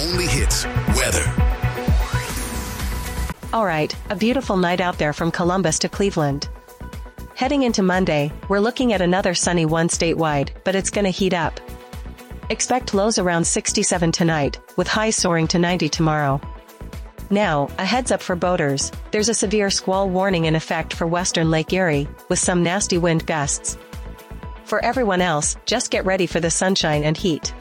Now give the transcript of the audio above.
only hits, weather. All right, a beautiful night out there from Columbus to Cleveland. Heading into Monday, we're looking at another sunny one statewide, but it's gonna heat up. Expect lows around 67 tonight, with highs soaring to 90 tomorrow. Now, a heads up for boaters, there's a severe squall warning in effect for western Lake Erie, with some nasty wind gusts. For everyone else, just get ready for the sunshine and heat.